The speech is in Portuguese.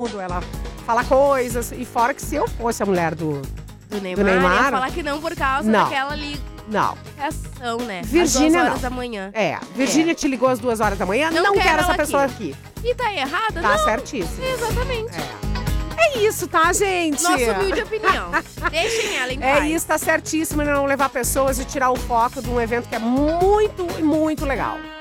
tudo, ela fala coisas. E fora que se eu fosse a mulher do Neymar, ia falar que não por causa Não. daquela ligação, né? Virgínia, às 2 horas não. da manhã. Virgínia te ligou às 2 horas da manhã, não quero quero essa ela pessoa aqui. E tá errada? Tá não. certíssimo. Exatamente. É isso, tá, gente? Nossa humilde opinião. Deixem ela em É paz. isso, tá certíssimo, não levar pessoas e tirar o foco de um evento que é muito, muito legal.